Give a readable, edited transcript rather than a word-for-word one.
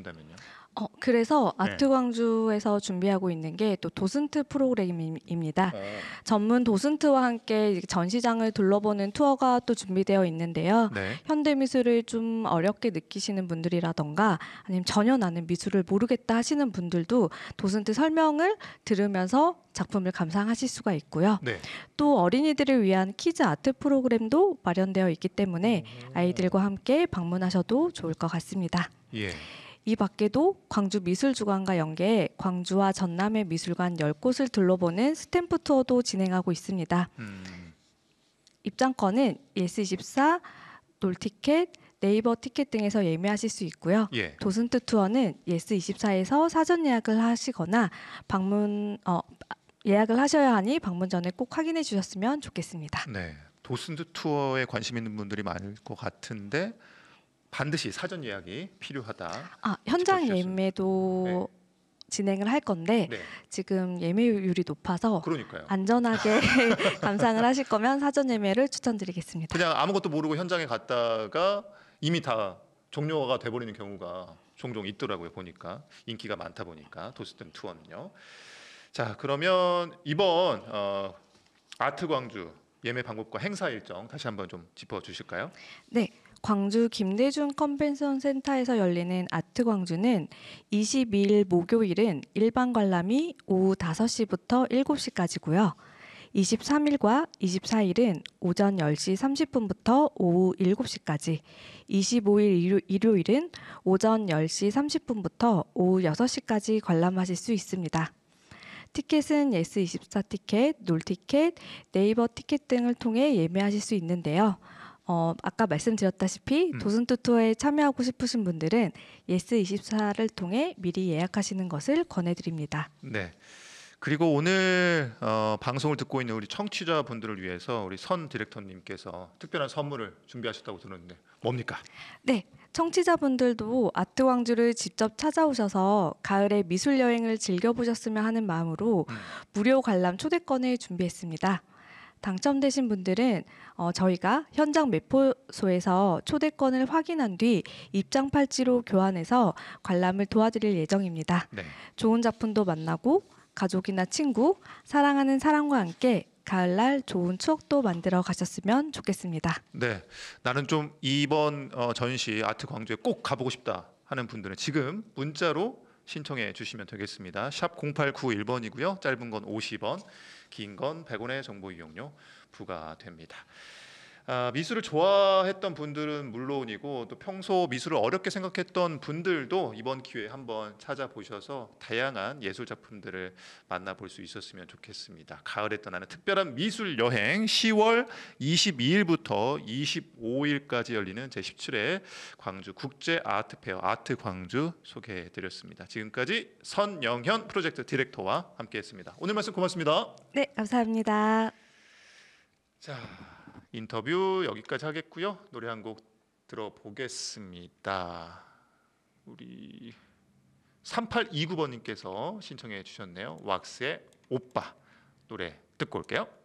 본다면요? 그래서 네. 아트 광주에서 준비하고 있는 게 또 도슨트 프로그램입니다. 전문 도슨트와 함께 전시장을 둘러보는 투어가 또 준비되어 있는데요. 네. 현대미술을 좀 어렵게 느끼시는 분들이라던가 아니면 전혀 나는 미술을 모르겠다 하시는 분들도 도슨트 설명을 들으면서 작품을 감상하실 수가 있고요. 네. 또 어린이들을 위한 키즈 아트 프로그램도 마련되어 있기 때문에 아이들과 함께 방문하셔도 좋을 것 같습니다. 예. 이 밖에도 광주 미술주간과 연계해 광주와 전남의 미술관 10곳을 둘러보는 스탬프 투어도 진행하고 있습니다. 입장권은 예스24, 놀티켓, 네이버 티켓 등에서 예매하실 수 있고요. 예. 도슨트 투어는 예스24에서 사전 예약을 하시거나 예약을 하셔야 하니 방문 전에 꼭 확인해 주셨으면 좋겠습니다. 네. 도슨트 투어에 관심 있는 분들이 많을 것 같은데 반드시 사전 예약이 필요하다. 현장 짚어주셨습니다. 예매도 진행을 할 건데 네. 지금 예매율이 높아서 그러니까요. 안전하게 감상을 하실 거면 사전 예매를 추천드리겠습니다. 그냥 아무것도 모르고 현장에 갔다가 이미 다 종료가 돼버리는 경우가 종종 있더라고요. 보니까 인기가 많다 보니까 도슨트 투어는요. 자, 그러면 이번 아트 광주 예매 방법과 행사 일정 다시 한번 좀 짚어주실까요? 네, 광주 김대중 컨벤션 센터에서 열리는 아트 광주는 22일 목요일은 일반 관람이 오후 5시부터 7시까지고요. 23일과 24일은 오전 10시 30분부터 오후 7시까지, 25일 일요일은 오전 10시 30분부터 오후 6시까지 관람하실 수 있습니다. 티켓은 예스24 티켓, 놀티켓, 네이버 티켓 등을 통해 예매하실 수 있는데요. 아까 말씀드렸다시피 도슨트 투어에 참여하고 싶으신 분들은 예스24를 통해 미리 예약하시는 것을 권해드립니다. 네. 그리고 오늘 방송을 듣고 있는 우리 청취자분들을 위해서 우리 선 디렉터님께서 특별한 선물을 준비하셨다고 들었는데 뭡니까? 네, 청취자분들도 아트 광주를 직접 찾아오셔서 가을에 미술 여행을 즐겨보셨으면 하는 마음으로 무료 관람 초대권을 준비했습니다. 당첨되신 분들은 저희가 현장 매표소에서 초대권을 확인한 뒤 입장 팔찌로 교환해서 관람을 도와드릴 예정입니다. 네. 좋은 작품도 만나고 가족이나 친구, 사랑하는 사람과 함께 가을날 좋은 추억도 만들어 가셨으면 좋겠습니다. 네, 나는 좀 이번 전시 아트 광주에 꼭 가보고 싶다 하는 분들은 지금 문자로 신청해 주시면 되겠습니다. 샵 0891번이고요. 짧은 건 50원, 긴 건 100원의 정보 이용료 부과됩니다. 미술을 좋아했던 분들은 물론이고 또 평소 미술을 어렵게 생각했던 분들도 이번 기회에 한번 찾아보셔서 다양한 예술 작품들을 만나볼 수 있었으면 좋겠습니다. 가을에 떠나는 특별한 미술 여행 10월 22일부터 25일까지 열리는 제17회 광주 국제 아트 페어 아트 광주 소개해드렸습니다. 지금까지 선영현 프로젝트 디렉터와 함께했습니다. 오늘 말씀 고맙습니다. 네, 감사합니다. 자, 인터뷰 여기까지 하겠고요. 노래 한 곡 들어보겠습니다. 우리 3829번님께서 신청해 주셨네요. 왁스의 오빠 노래 듣고 올게요.